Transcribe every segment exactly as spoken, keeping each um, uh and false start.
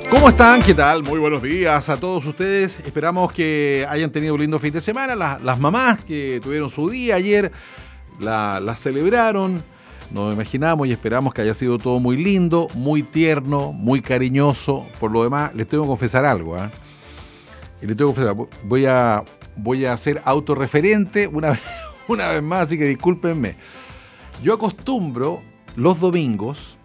¿Cómo están? ¿Qué tal? Muy buenos días a todos ustedes. Esperamos que hayan tenido un lindo fin de semana. Las, las mamás que tuvieron su día ayer, la, la celebraron. Nos imaginamos y esperamos que haya sido todo muy lindo, muy tierno, muy cariñoso. Por lo demás, les tengo que confesar algo, ¿eh? Y les tengo que confesar, voy a, voy a ser autorreferente una vez, una vez más, así que discúlpenme. Yo acostumbro los domingos,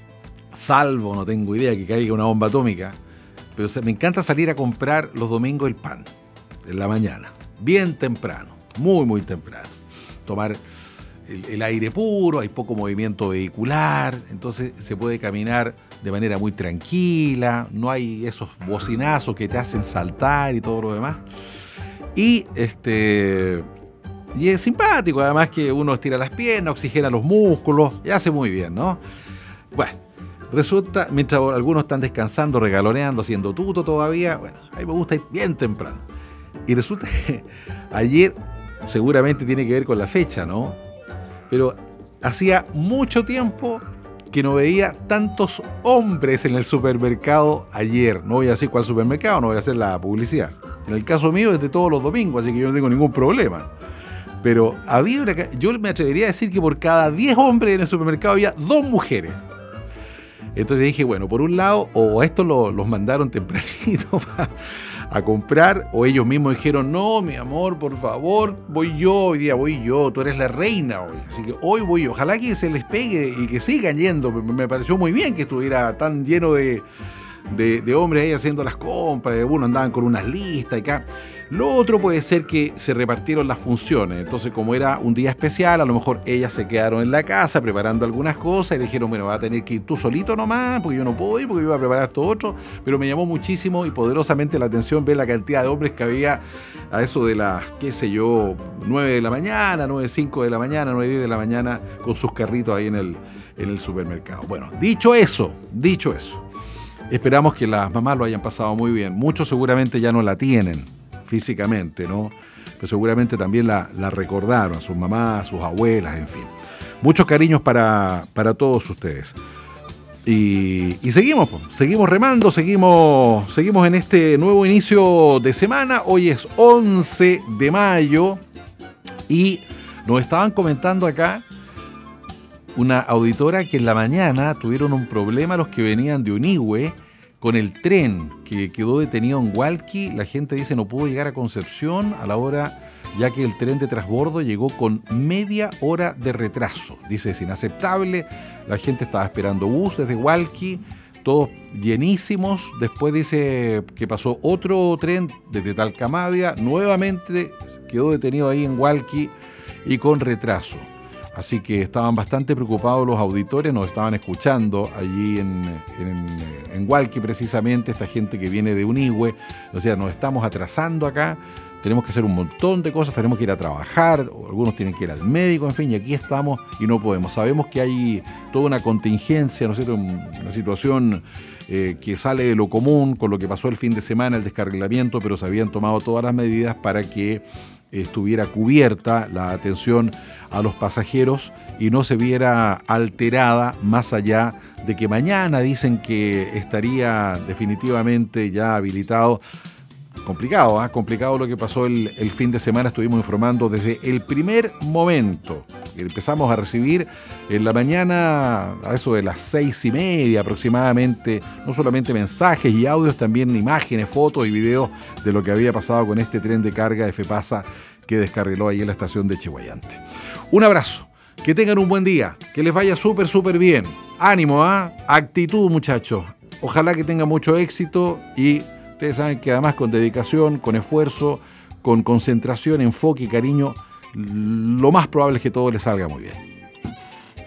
salvo, no tengo idea que caiga una bomba atómica, pero me encanta salir a comprar los domingos el pan, en la mañana, bien temprano, muy, muy temprano. Tomar el, el aire puro, hay poco movimiento vehicular, entonces se puede caminar de manera muy tranquila, no hay esos bocinazos que te hacen saltar y todo lo demás. Y este... Y es simpático, además que uno estira las piernas, oxigena los músculos, y hace muy bien, ¿no? Bueno, resulta, mientras algunos están descansando, regaloneando, haciendo tuto todavía, bueno, a mí me gusta ir bien temprano. Y resulta que ayer, seguramente tiene que ver con la fecha, ¿no? Pero hacía mucho tiempo que no veía tantos hombres en el supermercado ayer. No voy a decir cuál supermercado, no voy a hacer la publicidad. En el caso mío es de todos los domingos, así que yo no tengo ningún problema. Pero había una, yo me atrevería a decir que por cada diez hombres en el supermercado había dos mujeres. Entonces dije, bueno, por un lado, o estos lo, los mandaron tempranito a comprar, o ellos mismos dijeron, no, mi amor, por favor, voy yo, hoy día voy yo, tú eres la reina hoy. Así que hoy voy yo. Ojalá que se les pegue y que sigan yendo. Me, me pareció muy bien que estuviera tan lleno de, de, de hombres ahí haciendo las compras. Algunos andaban con unas listas y acá. Lo otro puede ser que se repartieron las funciones. Entonces, como era un día especial, a lo mejor ellas se quedaron en la casa preparando algunas cosas y le dijeron, bueno, vas a tener que ir tú solito nomás, porque yo no puedo ir, porque yo iba a preparar esto otro. Pero me llamó muchísimo y poderosamente la atención ver la cantidad de hombres que había a eso de las, qué sé yo, nueve de la mañana, nueve, cinco de la mañana, nueve, diez de la mañana, con sus carritos ahí en el, en el supermercado. Bueno, dicho eso, dicho eso, esperamos que las mamás lo hayan pasado muy bien. Muchos seguramente ya no la tienen físicamente, ¿no? Pero seguramente también la, la recordaron, a sus mamás, a sus abuelas, en fin. Muchos cariños para, para todos ustedes. Y, y seguimos, seguimos remando, seguimos, seguimos en este nuevo inicio de semana. Hoy es once de mayo y nos estaban comentando acá una auditora que en la mañana tuvieron un problema los que venían de Unihue con el tren que quedó detenido en Hualqui. La gente dice no pudo llegar a Concepción a la hora, ya que el tren de transbordo llegó con media hora de retraso. Dice, es inaceptable, la gente estaba esperando bus desde Hualqui, todos llenísimos. Después dice que pasó otro tren desde Talcahuano, nuevamente quedó detenido ahí en Hualqui y con retraso. Así que estaban bastante preocupados los auditores, nos estaban escuchando allí en, en, en Hualqui precisamente, esta gente que viene de Unihue. O sea, nos estamos atrasando acá, tenemos que hacer un montón de cosas, tenemos que ir a trabajar, algunos tienen que ir al médico, en fin, y aquí estamos y no podemos. Sabemos que hay toda una contingencia, ¿no es cierto?, una situación eh, que sale de lo común con lo que pasó el fin de semana, el descarrilamiento, pero se habían tomado todas las medidas para que estuviera cubierta la atención a los pasajeros y no se viera alterada, más allá de que mañana dicen que estaría definitivamente ya habilitado. Complicado, ¿eh? Complicado lo que pasó el, el fin de semana. Estuvimos informando desde el primer momento. Empezamos a recibir en la mañana, a eso de las seis y media aproximadamente, no solamente mensajes y audios, también imágenes, fotos y videos de lo que había pasado con este tren de carga de FEPASA que descarriló ahí en la estación de Chihhuayante. Un abrazo, que tengan un buen día, que les vaya súper, súper bien. Ánimo, ¿ah? ¿eh? Actitud, muchachos. Ojalá que tengan mucho éxito y ustedes saben que además con dedicación, con esfuerzo, con concentración, enfoque y cariño, lo más probable es que todo les salga muy bien.